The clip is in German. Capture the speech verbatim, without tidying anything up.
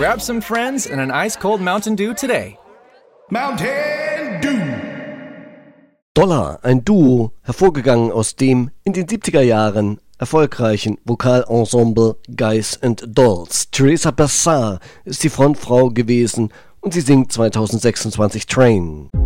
Grab some friends and an ice-cold Mountain Dew today. Mountain Dew. Dollar, ein Duo, hervorgegangen aus dem in den siebziger Jahren erfolgreichen Vokalensemble Guys and Dolls. Teresa Bassar ist die Frontfrau gewesen und sie singt zweitausendsechsundzwanzig Train.